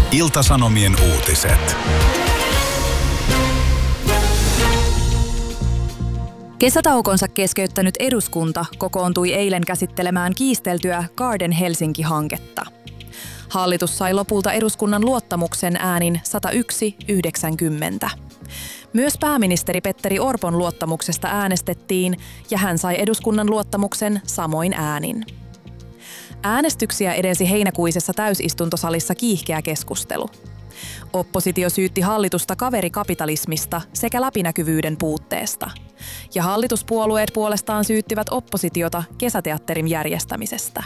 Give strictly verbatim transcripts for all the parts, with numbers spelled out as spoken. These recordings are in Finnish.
Ilta-Sanomien uutiset. Kesätaukonsa keskeyttänyt eduskunta kokoontui eilen käsittelemään kiisteltyä Garden Helsinki-hanketta. Hallitus sai lopulta eduskunnan luottamuksen äänin sata yksi yhdeksänkymmentä. Myös pääministeri Petteri Orpon luottamuksesta äänestettiin ja hän sai eduskunnan luottamuksen samoin äänin. Äänestyksiä edensi heinäkuisessa täysistuntosalissa kiihkeä keskustelu. Oppositio syytti hallitusta kaverikapitalismista sekä läpinäkyvyyden puutteesta. Ja hallituspuolueet puolestaan syyttivät oppositiota kesäteatterin järjestämisestä.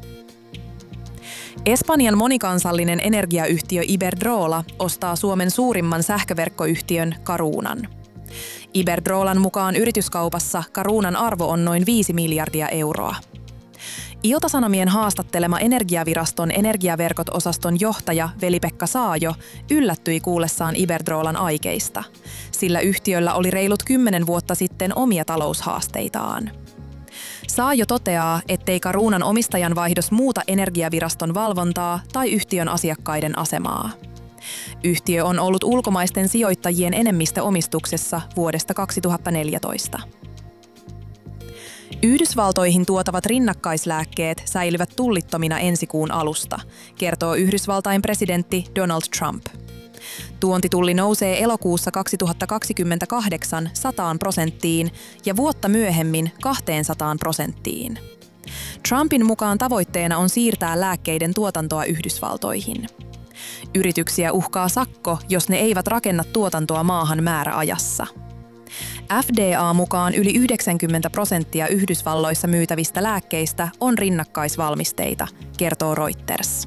Espanjan monikansallinen energiayhtiö Iberdrola ostaa Suomen suurimman sähköverkkoyhtiön Carunan. Iberdrolan mukaan yrityskaupassa Carunan arvo on noin viisi miljardia euroa. Ilta-Sanomien haastattelema Energiaviraston energiaverkot-osaston johtaja Veli-Pekka Saajo yllättyi kuullessaan Iberdrolan aikeista, sillä yhtiöllä oli reilut kymmenen vuotta sitten omia taloushaasteitaan. Saajo toteaa, ettei Carunan omistajanvaihdos muuta Energiaviraston valvontaa tai yhtiön asiakkaiden asemaa. Yhtiö on ollut ulkomaisten sijoittajien enemmistöomistuksessa vuodesta kaksituhattaneljätoista. Yhdysvaltoihin tuotavat rinnakkaislääkkeet säilyvät tullittomina ensi kuun alusta, kertoo Yhdysvaltain presidentti Donald Trump. Tuontitulli nousee elokuussa kaksituhattakaksikymmentäkahdeksan sataan prosenttiin ja vuotta myöhemmin kahteensataan prosenttiin. Trumpin mukaan tavoitteena on siirtää lääkkeiden tuotantoa Yhdysvaltoihin. Yrityksiä uhkaa sakko, jos ne eivät rakenna tuotantoa maahan määräajassa. F D A mukaan yli yhdeksänkymmentä prosenttia Yhdysvalloissa myytävistä lääkkeistä on rinnakkaisvalmisteita, kertoo Reuters.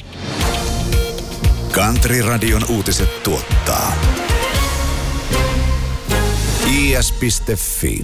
Country Radion uutiset tuottaa i s piste f i.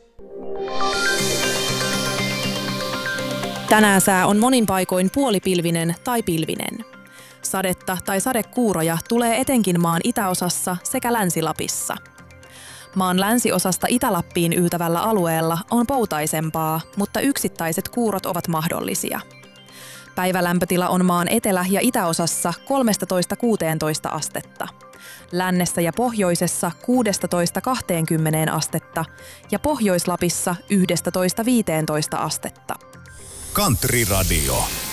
Tänään sää on monin paikoin puolipilvinen tai pilvinen. Sadetta tai sadekuuroja tulee etenkin maan itäosassa sekä Länsi-Lapissa. Maan länsiosasta Itä-Lappiin yltävällä alueella on poutaisempaa, mutta yksittäiset kuurot ovat mahdollisia. Päivälämpötila on maan etelä- ja itäosassa kolmetoista kuusitoista astetta. Lännessä ja pohjoisessa kuusitoista kaksikymmentä astetta ja Pohjois-Lapissa yksitoista viisitoista astetta. Country Radio.